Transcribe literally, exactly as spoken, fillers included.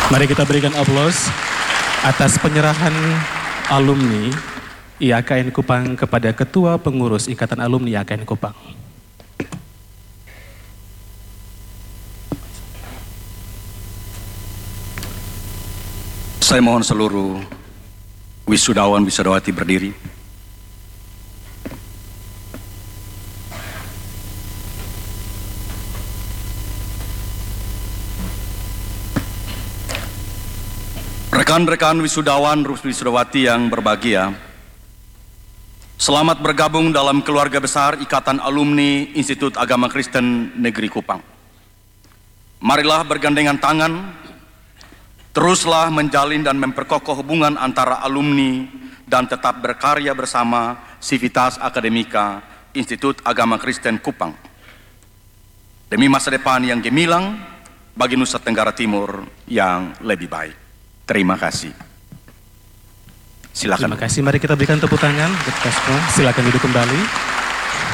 Mari kita berikan aplaus atas penyerahan alumni I A K N Kupang kepada Ketua Pengurus Ikatan Alumni I A K N Kupang. Saya mohon seluruh wisudawan wisudawati berdiri. Rekan-rekan wisudawan, wisudawati yang berbahagia, selamat bergabung dalam keluarga besar Ikatan Alumni Institut Agama Kristen Negeri Kupang. Marilah bergandengan tangan, teruslah menjalin dan memperkokoh hubungan antara alumni dan tetap berkarya bersama Civitas Akademika Institut Agama Kristen Kupang demi masa depan yang gemilang bagi Nusa Tenggara Timur yang lebih baik. Terima kasih. Silakan. Terima kasih. Mari kita berikan tepuk tangan. Silakan duduk kembali.